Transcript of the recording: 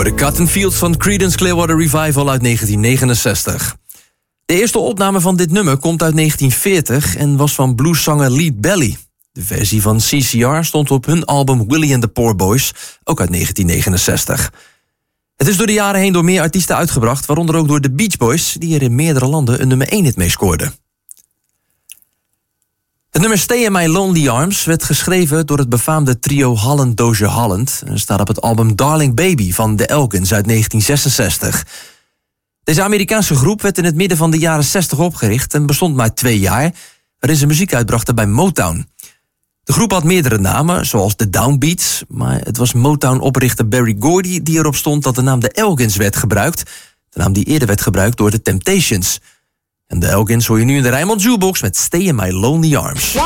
hoorde Cotton Fields van Creedence Clearwater Revival uit 1969. De eerste opname van dit nummer komt uit 1940 en was van blueszanger Lead Belly. De versie van CCR stond op hun album Willie and the Poor Boys, ook uit 1969. Het is door de jaren heen door meer artiesten uitgebracht, waaronder ook door de Beach Boys, die er in meerdere landen een nummer 1 hit mee scoorden. Het nummer Stay in My Lonely Arms werd geschreven door het befaamde trio Holland Dozier Holland en staat op het album Darling Baby van The Elgins uit 1966. Deze Amerikaanse groep werd in het midden van de jaren 60 opgericht en bestond maar 2 jaar, waarin ze muziek uitbrachten bij Motown. De groep had meerdere namen, zoals de Downbeats, maar het was Motown-oprichter Berry Gordy die erop stond dat de naam The Elgins werd gebruikt, de naam die eerder werd gebruikt door de Temptations. En de Elgins hoor je nu in de Rijnmond Jukebox met Stay in My Lonely Arms.